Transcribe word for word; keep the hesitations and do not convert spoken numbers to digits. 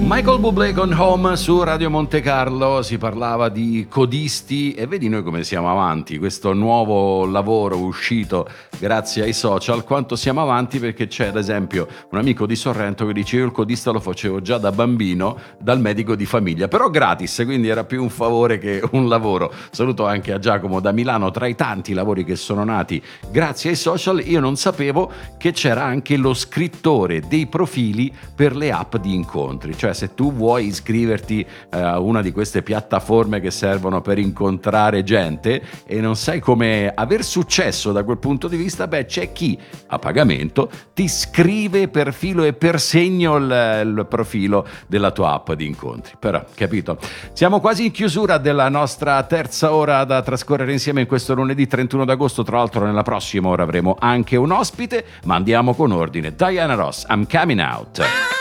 Michael Bublé con Home su Radio Monte Carlo. Si parlava di codisti e vedi noi come siamo avanti, questo nuovo lavoro uscito grazie ai social, quanto siamo avanti, perché c'è ad esempio un amico di Sorrento che dice: io il codista lo facevo già da bambino dal medico di famiglia, però gratis, quindi era più un favore che un lavoro. Saluto anche a Giacomo da Milano. Tra i tanti lavori che sono nati grazie ai social, io non sapevo che c'era anche lo scrittore dei profili per le app di incontri. Cioè, se tu vuoi iscriverti a una di queste piattaforme che servono per incontrare gente e non sai come aver successo da quel punto di vista, beh, c'è chi a pagamento ti scrive per filo e per segno il, il profilo della tua app di incontri. Però, capito? Siamo quasi in chiusura della nostra terza ora da trascorrere insieme in questo lunedì trentuno d'agosto. Tra l'altro nella prossima ora avremo anche un ospite, ma andiamo con ordine. Diana Ross, I'm Coming Out.